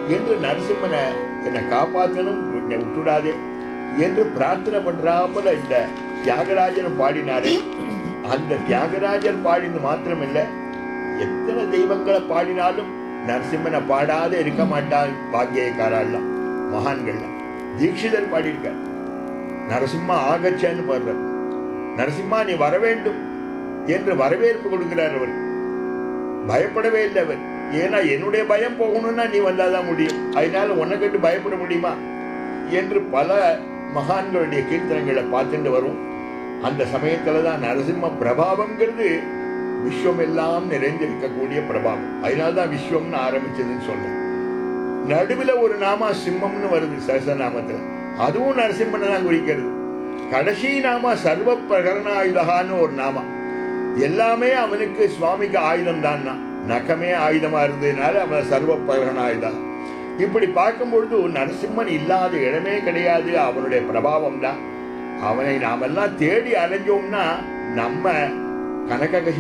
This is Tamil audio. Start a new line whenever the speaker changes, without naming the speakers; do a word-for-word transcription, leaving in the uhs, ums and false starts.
என்று நரசிம்மனை என்னை காப்பாற்றணும், என்னை விட்டுடாதே என்று பிரார்த்தனை பண்றாமல் இந்த தியாகராஜன் பாடினாரே, அந்த தியாகராஜர் பாடினது மாத்திரமில்லை, எத்தனை தெய்வங்களை பாடினாலும் நரசிம்மனை பாடாத இருக்க மாட்டான் பாக்கியக்காரெல்லாம் மகான்கள்லாம். தீட்சிதர் பாடியிருக்கார், நரசிம்மா ஆகச்சன்னு பாடுறார். நரசிம்மா நீ வர வேண்டும் என்று வரவேற்பு கொடுக்கிறார். அவர் பயப்படவே இல்லை. அவர் ஏன்னா என்னுடைய பயம் போகணும்னா நீ வந்தாதான் முடியும், அதனால உன்னை கண்டு பயப்பட முடியுமா என்று பல மகான்களுடைய கீர்த்தனங்களை பார்த்துட்டு வரும். அந்த சமயத்துலதான் நரசிம்ம பிரபாவம்ங்கிறது விஸ்வம் எல்லாம் நிறைந்திருக்கக்கூடிய பிரபாவம். அதனால்தான் விஸ்வம்னு ஆரம்பிச்சதுன்னு சொன்னேன். நடுவில் ஒரு நாமா சிம்மம்னு வருது சஹஸ்ரநாமத்துல, அதுவும் நரசிம்மனை தான் குறிக்கிறது. கடைசி நாமா சர்வ பிரகரணாயுதகான்னு ஒரு நாமா. எல்லாமே அவனுக்கு சுவாமிக்கு ஆயுதம் தான், நகமே ஆயுதமா இருந்ததுனால அவன் சர்வ பிரகரணாயுதா. இப்படி பார்க்கும் பொழுது நரசிம்மன் இல்லாத இடமே கிடையாது, அவனுடைய பிரபாவம் தான். அவனை நாமெல்லாம் தேடி அலைஞ்சோம்னா நம்ம கனக